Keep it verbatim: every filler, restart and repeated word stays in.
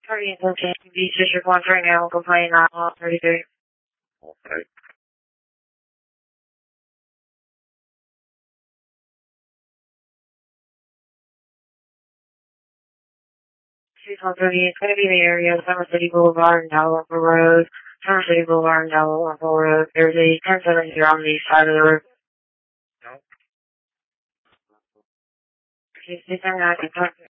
thirty and thirteen Beach District one right now, complaint nine one thirty-three. Okay. two one thirty, it's going to be the area of Summer City Boulevard and Dalrymple Road. Summer City Boulevard and Dalrymple Road. There's a ten seventy on the side of the road. No. Okay, six seven nine,